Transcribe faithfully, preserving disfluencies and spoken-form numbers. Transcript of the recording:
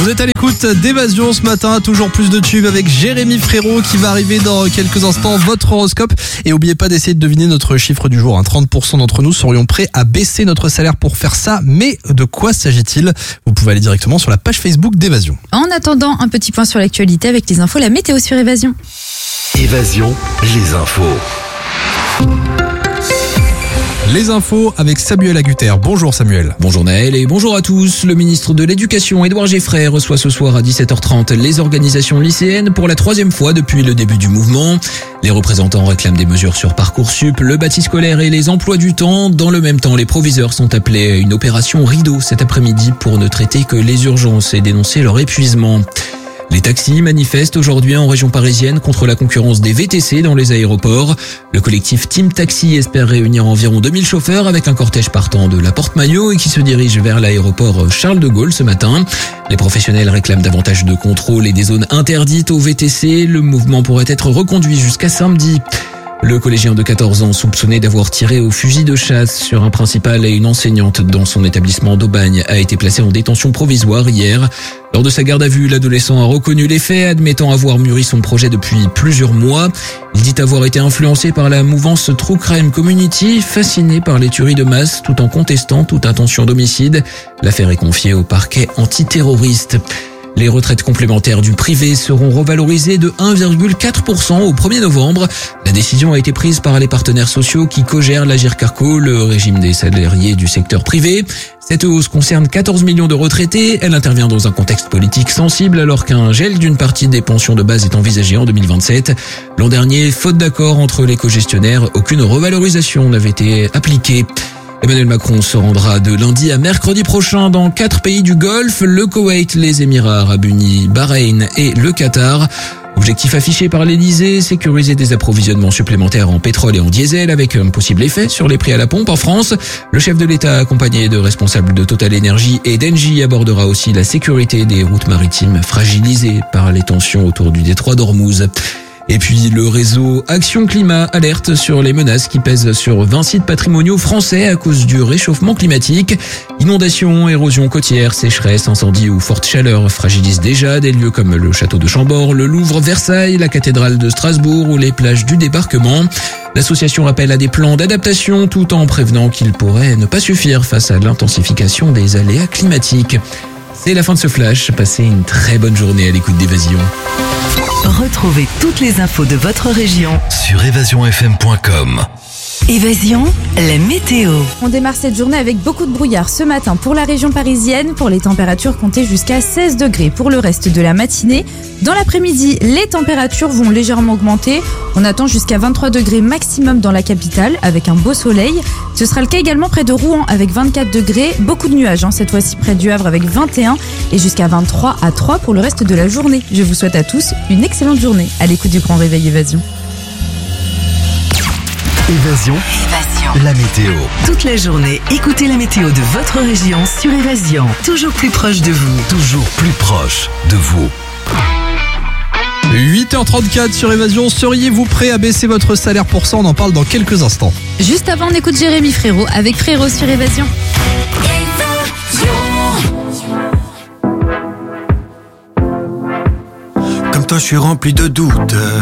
Vous êtes à l'écoute d'Évasion ce matin, toujours plus de tubes avec Jérémy Frérot qui va arriver dans quelques instants, votre horoscope. Et n'oubliez pas d'essayer de deviner notre chiffre du jour. trente pour cent d'entre nous serions prêts à baisser notre salaire pour faire ça. Mais de quoi s'agit-il ? Vous pouvez aller directement sur la page Facebook d'Évasion. En attendant, un petit point sur l'actualité avec les infos, la météo sur Évasion. Évasion, les infos. Les infos avec Samuel Agutter. Bonjour Samuel. Bonjour Naël et bonjour à tous. Le ministre de l'Éducation, Édouard Geffray, reçoit ce soir à dix-sept heures trente les organisations lycéennes pour la troisième fois depuis le début du mouvement. Les représentants réclament des mesures sur Parcoursup, le bâti scolaire et les emplois du temps. Dans le même temps, les proviseurs sont appelés à une opération rideau cet après-midi pour ne traiter que les urgences et dénoncer leur épuisement. Les taxis manifestent aujourd'hui en région parisienne contre la concurrence des V T C dans les aéroports. Le collectif Team Taxi espère réunir environ deux mille chauffeurs avec un cortège partant de la Porte-Maillot et qui se dirige vers l'aéroport Charles de Gaulle ce matin. Les professionnels réclament davantage de contrôle et des zones interdites aux V T C. Le mouvement pourrait être reconduit jusqu'à samedi. Le collégien de quatorze ans soupçonné d'avoir tiré au fusil de chasse sur un principal et une enseignante dans son établissement d'Aubagne a été placé en détention provisoire hier. Lors de sa garde à vue, l'adolescent a reconnu les faits, admettant avoir mûri son projet depuis plusieurs mois. Il dit avoir été influencé par la mouvance True Crime Community, fasciné par les tueries de masse tout en contestant toute intention d'homicide. L'affaire est confiée au parquet antiterroriste. Les retraites complémentaires du privé seront revalorisées de un virgule quatre pour cent au premier novembre. La décision a été prise par les partenaires sociaux qui co-gèrent l'Agirc-Arrco, le régime des salariés du secteur privé. Cette hausse concerne quatorze millions de retraités. Elle intervient dans un contexte politique sensible alors qu'un gel d'une partie des pensions de base est envisagé en deux mille vingt-sept. L'an dernier, faute d'accord entre les co-gestionnaires, aucune revalorisation n'avait été appliquée. Emmanuel Macron se rendra de lundi à mercredi prochain dans quatre pays du Golfe, le Koweït, les Émirats Arabes Unis, Bahreïn et le Qatar. Objectif affiché par l'Elysée, sécuriser des approvisionnements supplémentaires en pétrole et en diesel avec un possible effet sur les prix à la pompe en France. Le chef de l'État, accompagné de responsables de Total Energy et d'Engie, abordera aussi la sécurité des routes maritimes fragilisées par les tensions autour du détroit d'Ormuz. Et puis le réseau Action Climat alerte sur les menaces qui pèsent sur vingt sites patrimoniaux français à cause du réchauffement climatique. Inondations, érosion côtière, sécheresse, incendies ou forte chaleur fragilisent déjà des lieux comme le château de Chambord, le Louvre, Versailles, la cathédrale de Strasbourg ou les plages du débarquement. L'association appelle à des plans d'adaptation tout en prévenant qu'ils pourraient ne pas suffire face à l'intensification des aléas climatiques. C'est la fin de ce flash. Passez une très bonne journée à l'écoute d'Évasion. Retrouvez toutes les infos de votre région Sur évasion f m point com. Évasion, la météo. On démarre cette journée avec beaucoup de brouillard ce matin pour la région parisienne. Pour les températures, comptez jusqu'à seize degrés pour le reste de la matinée. Dans l'après-midi, les températures vont légèrement augmenter. On attend jusqu'à vingt-trois degrés maximum dans la capitale avec un beau soleil. Ce sera le cas également près de Rouen avec vingt-quatre degrés. Beaucoup de nuages hein, cette fois-ci près du Havre avec vingt et un et jusqu'à vingt-trois à trois pour le reste de la journée. Je vous souhaite à tous une excellente journée à l'écoute du Grand Réveil Évasion. Évasion, Évasion. la météo. Toute la journée, écoutez la météo de votre région sur Évasion. Toujours plus proche de vous. Toujours plus proche de vous. huit heures trente-quatre sur Évasion. Seriez-vous prêt à baisser votre salaire pour ça ? On en parle dans quelques instants. Juste avant, on écoute Jérémy Frérot avec Frérot sur Évasion. Comme toi, je suis rempli de doutes.